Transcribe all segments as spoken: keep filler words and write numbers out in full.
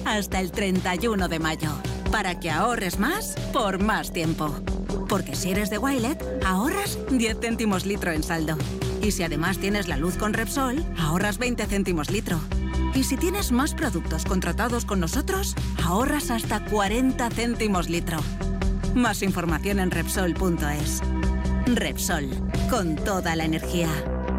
hasta el treinta y uno de mayo. Para que ahorres más por más tiempo. Porque si eres de Wilet, ahorras diez céntimos litro en saldo. Y si además tienes la luz con Repsol, ahorras veinte céntimos litro. Y si tienes más productos contratados con nosotros, ahorras hasta cuarenta céntimos litro. Más información en Repsol punto es. Repsol, con toda la energía.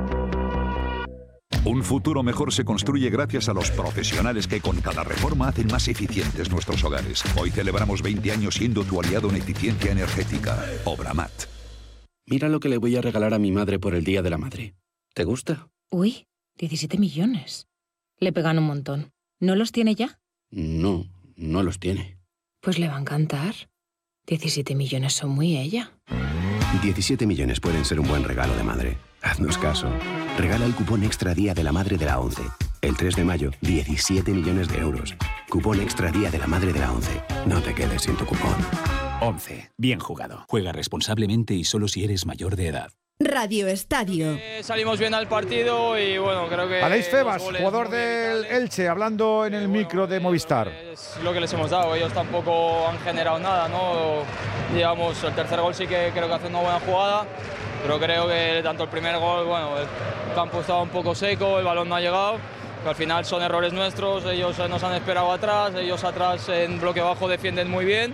Un futuro mejor se construye gracias a los profesionales que con cada reforma hacen más eficientes nuestros hogares. Hoy celebramos veinte años siendo tu aliado en eficiencia energética. Obramat. Mira lo que le voy a regalar a mi madre por el Día de la Madre. ¿Te gusta? Uy, diecisiete millones. Le pegan un montón. ¿No los tiene ya? No, no los tiene. Pues le va a encantar. diecisiete millones son muy ella. diecisiete millones pueden ser un buen regalo de madre. Haznos caso. Regala el cupón extra Día de la Madre de la ONCE. El tres de mayo, diecisiete millones de euros. Cupón extra Día de la Madre de la ONCE. No te quedes sin tu cupón. ONCE. Bien jugado. Juega responsablemente y solo si eres mayor de edad. Radio Estadio. Eh, salimos bien al partido y bueno, creo que... Aleix Febas, jugador del Elche, hablando en el micro de Movistar. Es lo que les hemos dado, ellos tampoco han generado nada, ¿no? Digamos, el tercer gol sí que creo que hace una buena jugada, pero creo que tanto el primer gol, bueno, el campo estaba un poco seco, el balón no ha llegado, pero al final son errores nuestros, ellos nos han esperado atrás, ellos atrás en bloque bajo defienden muy bien.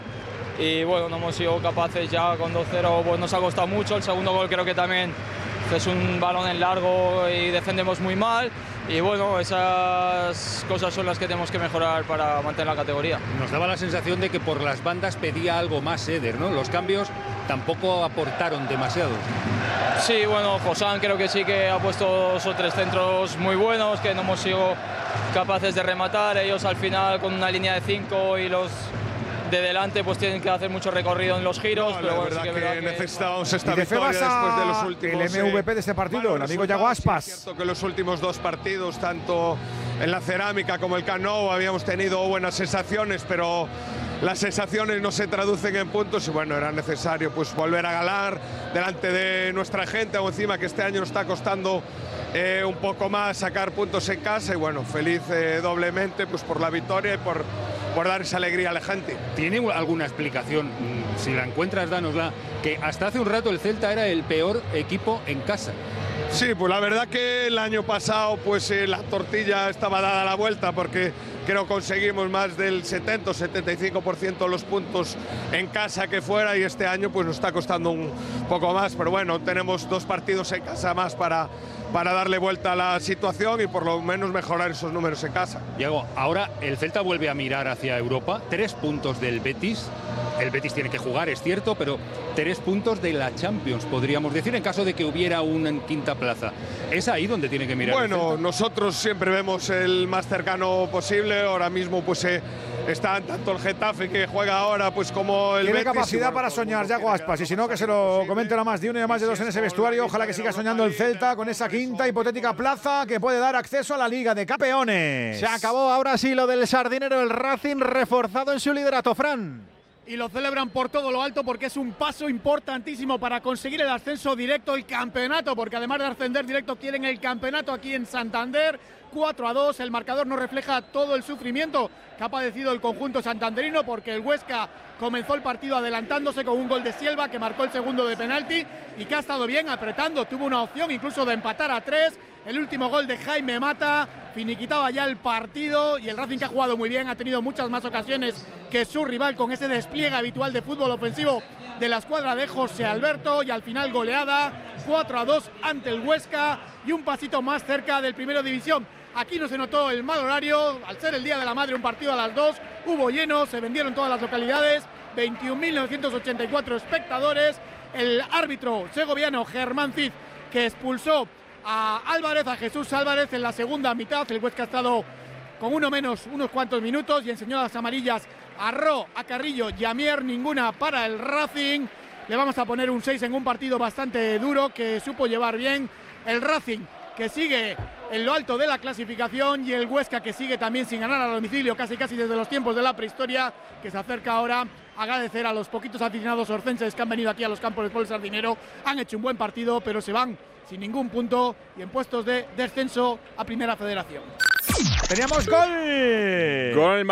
Y bueno, no hemos sido capaces ya con dos cero, pues nos ha costado mucho. El segundo gol creo que también es un balón en largo y defendemos muy mal. Y bueno, esas cosas son las que tenemos que mejorar para mantener la categoría. Nos daba la sensación de que por las bandas pedía algo más Eder, ¿no? Los cambios tampoco aportaron demasiado. Sí, bueno, Josán creo que sí que ha puesto dos o tres centros muy buenos, que no hemos sido capaces de rematar. Ellos al final con una línea de cinco y los de delante pues tienen que hacer mucho recorrido en los giros, no, pero bueno, verdad sí que, que, verdad que necesitábamos esta y de victoria después de los últimos el M V P de este partido, el amigo Yago Aspas. Sí, es cierto que los últimos dos partidos, tanto en la Cerámica como el Camp Nou, habíamos tenido buenas sensaciones, pero las sensaciones no se traducen en puntos y bueno, era necesario pues volver a ganar delante de nuestra gente, o encima que este año nos está costando eh, un poco más sacar puntos en casa y bueno, feliz eh, doblemente pues por la victoria y por por dar esa alegría a la gente. ¿Tiene alguna explicación? Si la encuentras, dánosla, que hasta hace un rato el Celta era el peor equipo en casa. Sí, pues la verdad que el año pasado pues eh, la tortilla estaba dada a la vuelta porque creo que conseguimos más del setenta o setenta y cinco por ciento de los puntos en casa que fuera y este año pues nos está costando un poco más, pero bueno, tenemos dos partidos en casa más para, para darle vuelta a la situación y por lo menos mejorar esos números en casa. Diego, ahora el Celta vuelve a mirar hacia Europa, tres puntos del Betis, el Betis tiene que jugar, es cierto, pero tres puntos de la Champions, podríamos decir, en caso de que hubiera una en quinta plaza. ¿Es ahí donde tiene que mirar? Bueno, nosotros siempre vemos el más cercano posible. Ahora mismo pues eh, está tanto el Getafe que juega ahora pues como el Tiene Betis, capacidad bueno, para soñar Yago Aspas, y si no que se lo comenten a más de uno y a más de dos en ese vestuario. Ojalá que siga soñando el Celta con esa quinta hipotética plaza que puede dar acceso a la Liga de Campeones. Se acabó ahora sí lo del sardinero, el Racing reforzado en su liderato, Fran. Y lo celebran por todo lo alto porque es un paso importantísimo para conseguir el ascenso directo, el campeonato, porque además de ascender directo quieren el campeonato aquí en Santander. cuatro a dos, el marcador no refleja todo el sufrimiento que ha padecido el conjunto santanderino porque el Huesca comenzó el partido adelantándose con un gol de Silva que marcó el segundo de penalti y que ha estado bien apretando, tuvo una opción incluso de empatar a tres. El último gol de Jaime Mata finiquitaba ya el partido y el Racing, que ha jugado muy bien, ha tenido muchas más ocasiones que su rival con ese despliegue habitual de fútbol ofensivo de la escuadra de José Alberto, y al final goleada cuatro a dos ante el Huesca y un pasito más cerca del Primera División. Aquí no se notó el mal horario, al ser el Día de la Madre, un partido a las dos, hubo lleno, se vendieron todas las localidades, veintiún mil novecientos ochenta y cuatro espectadores. El árbitro segoviano Germán Cid, que expulsó a Álvarez, a Jesús Álvarez en la segunda mitad. El Huesca ha estado con uno menos unos cuantos minutos y enseñó las amarillas a Ro, a Carrillo y a Mier, ninguna para el Racing. Le vamos a poner un seis en un partido bastante duro que supo llevar bien el Racing, que sigue en lo alto de la clasificación, y el Huesca, que sigue también sin ganar a domicilio casi casi desde los tiempos de la prehistoria, que se acerca ahora. Agradecer a los poquitos aficionados orcenses que han venido aquí a los campos del Pol Sardinero, han hecho un buen partido, pero se van sin ningún punto y en puestos de descenso a Primera Federación. Teníamos gol. Gol